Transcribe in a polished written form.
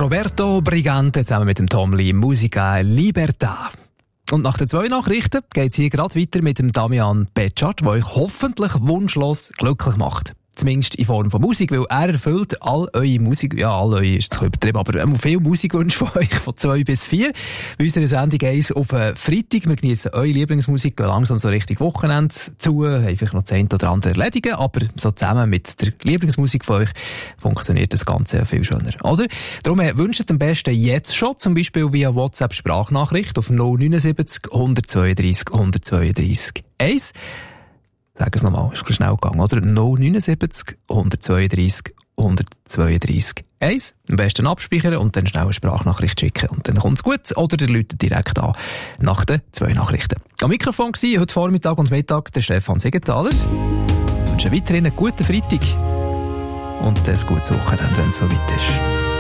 Roberto Brigante zusammen mit dem Tom Lee, Musica Libertà. Und nach den 2 Nachrichten geht es hier gerade weiter mit dem Damian Betschart, der euch hoffentlich wunschlos glücklich macht. Zumindest in Form von Musik, weil er erfüllt all eure Musik, ja, all eure ist zu übertrieben, aber viel Musikwünsche von euch von 2 bis 4. Bei unserer Sendung 1 auf Freitag. Wir geniessen eure Lieblingsmusik, gehen langsam so richtig Wochenende zu, einfach noch 10 oder andere erledigen, aber so zusammen mit der Lieblingsmusik von euch funktioniert das Ganze ja viel schöner, oder? Darum wünscht am besten jetzt schon, zum Beispiel via WhatsApp-Sprachnachricht auf 079 132 132 1. Sag es nochmal, ist ein bisschen schnell gegangen, oder? 079 132 132 1. Am besten abspeichern und dann schnell eine Sprachnachricht schicken. Und dann kommt es gut. Oder ihr läutet direkt an nach den 2 Nachrichten. Am Mikrofon war heute Vormittag und Mittag der Stefan Siegenthaler. Ich wünsche weiterhin einen guten Freitag und ein gutes Wochenende, wenn es so weit ist.